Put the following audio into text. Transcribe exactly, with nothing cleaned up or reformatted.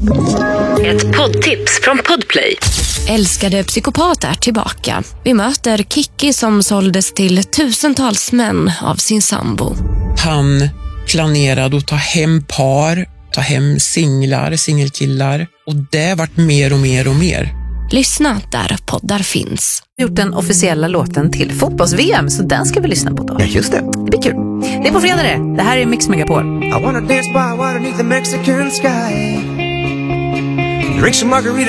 Ett poddtips från Podplay. Älskade psykopat är tillbaka. Vi möter Kiki som såldes till tusentals män av sin sambo. Han planerade att ta hem par, ta hem singlar, singelkillar. Och det vart mer och mer och mer. Lyssna där poddar finns. Gjort den officiella låten till fotbolls-V M, så den ska vi lyssna på då. Ja, just det. Det blir kul. Det är på fredag det. Det här är Mix Megapol. I wanna dance by water beneath the Mexican sky. Drink some margarita.